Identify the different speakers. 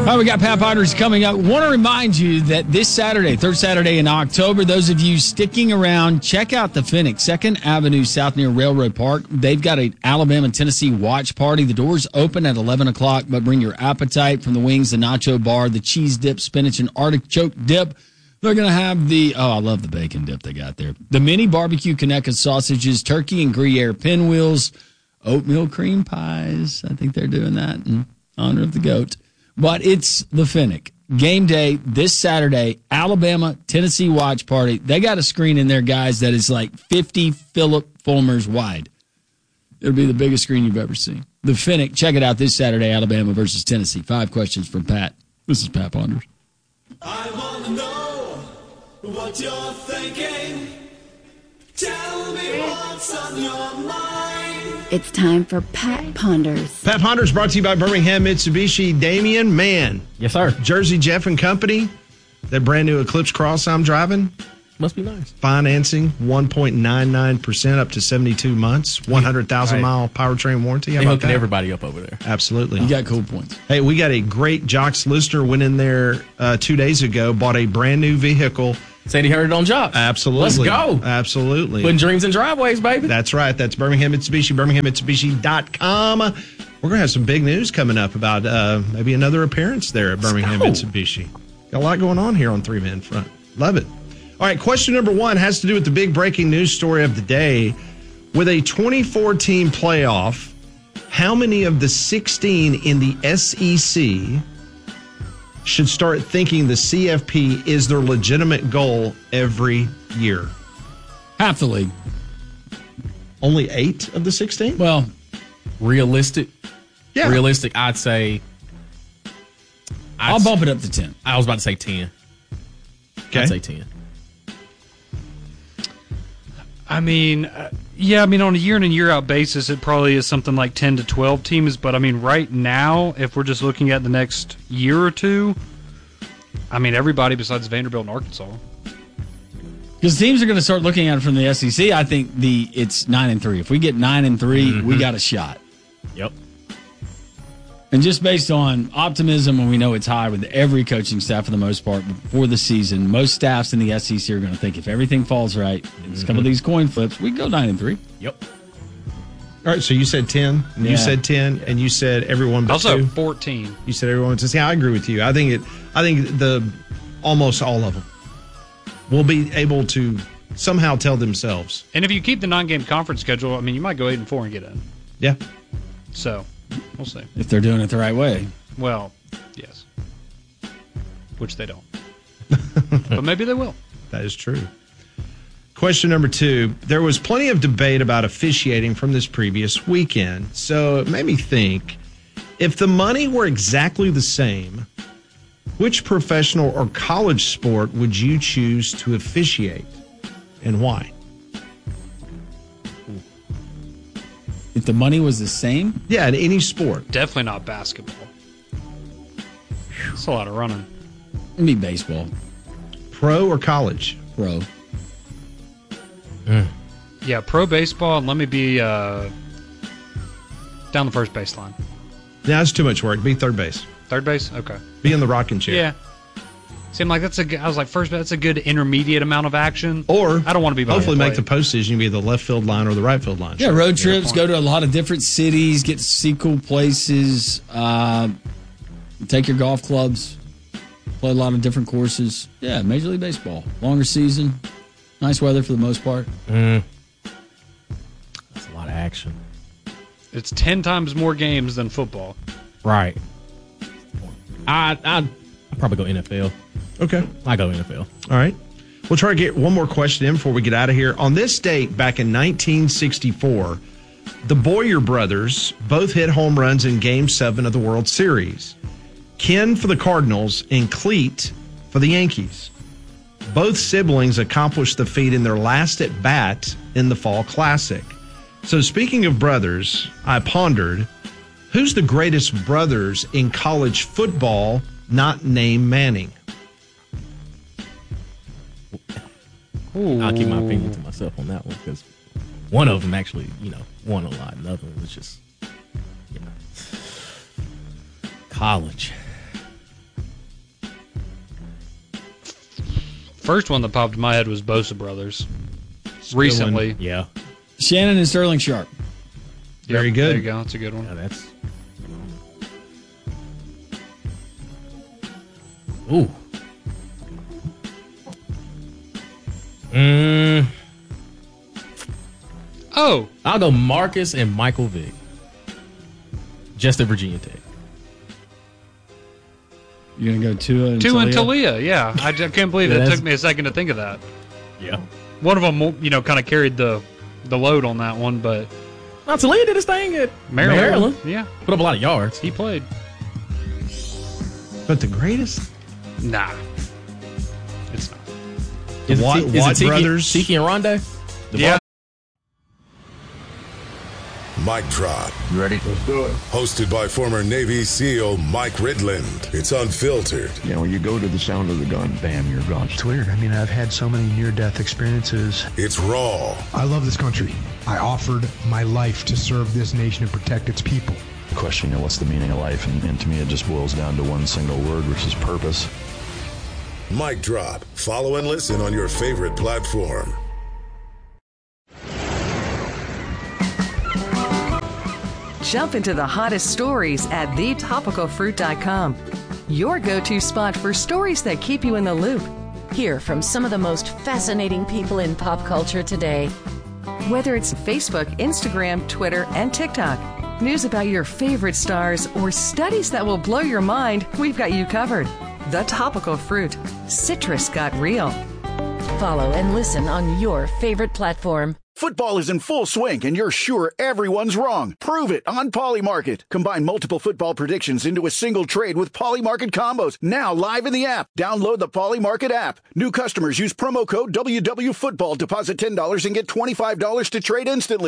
Speaker 1: All right, we got Pat Ponders coming up. Want to remind you that this Saturday, third Saturday in October, those of you sticking around, check out the Phoenix, 2nd Avenue South near Railroad Park. They've got an Alabama-Tennessee watch party. The doors open at 11 o'clock, but bring your appetite from the wings, the nacho bar, the cheese dip, spinach, and artichoke dip. They're going to have I love the bacon dip they got there. The mini barbecue Conecuh sausages, turkey and Gruyere pinwheels, oatmeal cream pies. I think they're doing that in honor of the goat. But it's the Finnick. Game day this Saturday, Alabama-Tennessee watch party. They got a screen in there, guys, that is like 50 Philip Fulmers wide. It'll be the biggest screen you've ever seen. The Finnick. Check it out this Saturday, Alabama versus Tennessee. 5 questions from Pat. This is Pat Ponders.
Speaker 2: I want to know what you're thinking. Tell me what's on your mind.
Speaker 3: It's time for Pat Ponders.
Speaker 4: Pat Ponders brought to you by Birmingham Mitsubishi. Damian, man.
Speaker 5: Yes, sir.
Speaker 4: Jersey Jeff and Company. That brand new Eclipse Cross I'm driving.
Speaker 5: Must be nice.
Speaker 4: Financing 1.99% up to 72 months. 100,000-mile powertrain warranty. How
Speaker 5: They
Speaker 4: about
Speaker 5: hooking
Speaker 4: that?
Speaker 5: everybody up over there.
Speaker 4: Absolutely.
Speaker 1: You got cool points.
Speaker 4: Hey, we got a great Jocks listener went in there 2 days ago, bought a brand new vehicle.
Speaker 5: Said he heard it on Jocks.
Speaker 4: Absolutely.
Speaker 5: Let's go.
Speaker 4: Absolutely.
Speaker 5: Putting dreams in driveways, baby.
Speaker 4: That's right. That's Birmingham Mitsubishi, BirminghamMitsubishi.com. We're going to have some big news coming up about maybe another appearance there at Birmingham Mitsubishi. Got a lot going on here on Three Man Front. Love it. All right, question number 1 has to do with the big breaking news story of the day. With a 24-team playoff, how many of the 16 in the SEC should start thinking the CFP is their legitimate goal every year?
Speaker 1: Half the league.
Speaker 4: Only 8 of the 16?
Speaker 1: Well,
Speaker 5: Realistic.
Speaker 4: Yeah.
Speaker 5: Realistic, I'd say.
Speaker 1: I'll bump it up to 10.
Speaker 5: I was about to say 10.
Speaker 4: Okay.
Speaker 5: I'd say 10.
Speaker 6: on a year in and year out basis, it probably is something like 10 to 12 teams. But, right now, if we're just looking at the next year or two, everybody besides Vanderbilt and Arkansas.
Speaker 1: Because teams are going to start looking at it from the SEC. I think it's 9-3. If we get 9-3, we got a shot.
Speaker 5: Yep.
Speaker 1: And just based on optimism, and we know it's high with every coaching staff for the most part before the season, most staffs in the SEC are going to think if everything falls right, it's a couple of these coin flips, we can go 9-3.
Speaker 5: Yep.
Speaker 4: All right, so you said 10, and you said 10, and you said everyone but
Speaker 6: Also
Speaker 4: 2.
Speaker 6: 14.
Speaker 4: You said everyone but 2. See, I agree with you. I think almost all of them will be able to somehow tell themselves.
Speaker 6: And if you keep the 9-game conference schedule, you might go 8-4 and get in.
Speaker 4: Yeah.
Speaker 6: So, we'll see.
Speaker 1: If they're doing it the right way.
Speaker 6: Well, yes. Which they don't. But maybe they will.
Speaker 4: That is true. Question number 2. There was plenty of debate about officiating from this previous weekend. So it made me think, if the money were exactly the same, which professional or college sport would you choose to officiate and why?
Speaker 1: If the money was the same?
Speaker 4: Yeah, in any sport.
Speaker 6: Definitely not basketball. It's a lot of running.
Speaker 1: It'd be baseball.
Speaker 4: Pro or college?
Speaker 1: Pro.
Speaker 6: Yeah, pro baseball, and let me be down the first baseline.
Speaker 4: Yeah, that's too much work. Be third base.
Speaker 6: Third base? Okay.
Speaker 4: Be in the rocking chair.
Speaker 6: Yeah. Seemed like I was like, first base, that's a good intermediate amount of action.
Speaker 4: Or
Speaker 6: I don't want to be behind
Speaker 4: hopefully
Speaker 6: the
Speaker 4: make the
Speaker 6: plate.
Speaker 4: postseason, be the left field line or the right field line.
Speaker 1: Yeah, road trips, go to a lot of different cities, get to see cool places, take your golf clubs, play a lot of different courses. Yeah, Major League Baseball. Longer season, nice weather for the most part.
Speaker 5: That's a lot of action.
Speaker 6: It's 10 times more games than football.
Speaker 5: Right. I'd probably go NFL.
Speaker 4: Okay.
Speaker 5: I go NFL.
Speaker 4: All right. We'll try to get one more question in before we get out of here. On this date, back in 1964, the Boyer brothers both hit home runs in Game 7 of the World Series. Ken for the Cardinals and Cleat for the Yankees. Both siblings accomplished the feat in their last at-bat in the Fall Classic. So speaking of brothers, I pondered, who's the greatest brothers in college football not named Manning?
Speaker 5: Ooh. I'll keep my opinion to myself on that one because one of them actually, won a lot. Another one was just, college.
Speaker 6: First one that popped in my head was Bosa Brothers. Recently.
Speaker 5: Yeah.
Speaker 1: Shannon and Sterling Sharp.
Speaker 4: Very
Speaker 6: Yep,
Speaker 4: good.
Speaker 6: There you go. That's a good one.
Speaker 5: Yeah, that's. Ooh.
Speaker 6: Oh,
Speaker 5: I'll go Marcus and Michael Vick. Just at Virginia Tech.
Speaker 1: You're going to go Tua and
Speaker 6: Tua and
Speaker 1: Talia?
Speaker 6: Talia. Yeah, I can't believe it took me a second to think of that.
Speaker 5: Yeah.
Speaker 6: One of them, kind of carried the load on that one, but
Speaker 5: Now, Talia did his thing at
Speaker 6: Maryland. Yeah,
Speaker 5: Put up a lot of yards.
Speaker 6: he played.
Speaker 4: But the greatest?
Speaker 6: Nah, it's not.
Speaker 5: Is it
Speaker 4: Watt
Speaker 5: Tiki,
Speaker 4: brothers.
Speaker 5: Tiki and Rondo?
Speaker 6: Yeah.
Speaker 7: Mic Drop.
Speaker 8: You ready? Let's do it.
Speaker 7: Hosted by former Navy SEAL Mike Ridland. It's unfiltered.
Speaker 8: You know, you go to the sound of the gun, bam, you're gone.
Speaker 9: It's weird. I mean, I've had so many near-death experiences.
Speaker 7: It's raw.
Speaker 10: I love this country. I offered my life to serve this nation and protect its people.
Speaker 11: Question, what's the meaning of life? And to me, it just boils down to one single word, which is purpose.
Speaker 7: Mic Drop. Follow and listen on your favorite platform.
Speaker 12: Jump into the hottest stories at thetopicalfruit.com. Your go-to spot for stories that keep you in the loop.
Speaker 13: Hear from some of the most fascinating people in pop culture today.
Speaker 12: Whether it's Facebook, Instagram, Twitter, and TikTok, news about your favorite stars, or studies that will blow your mind, we've got you covered. The Topical Fruit. Citrus got real.
Speaker 13: Follow and listen on your favorite platform.
Speaker 14: Football is in full swing, and you're sure everyone's wrong. Prove it on Polymarket. Combine multiple football predictions into a single trade with Polymarket combos. Now live in the app. Download the Polymarket app. New customers use promo code WWFootball. Deposit $10 and get $25 to trade instantly.